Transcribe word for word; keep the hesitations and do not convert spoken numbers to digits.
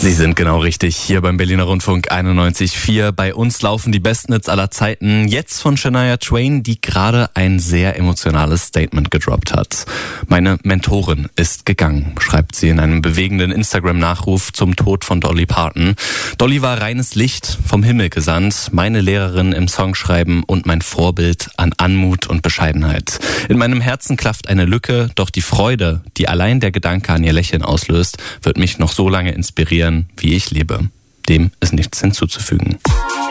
Sie sind genau richtig, hier beim Berliner Rundfunk einundneunzig Komma vier. Bei uns laufen die besten Hits aller Zeiten. Jetzt von Shania Twain, die gerade ein sehr emotionales Statement gedroppt hat. Meine Mentorin ist gegangen, schreibt sie in einem bewegenden Instagram-Nachruf zum Tod von Dolly Parton. Dolly war reines Licht, vom Himmel gesandt, meine Lehrerin im Songschreiben und mein Vorbild an Anmut und Bescheidenheit. In meinem Herzen klafft eine Lücke, doch die Freude, die allein der Gedanke an ihr Lächeln auslöst, wird mich noch so lange inspirieren, wie ich lebe. Dem ist nichts hinzuzufügen.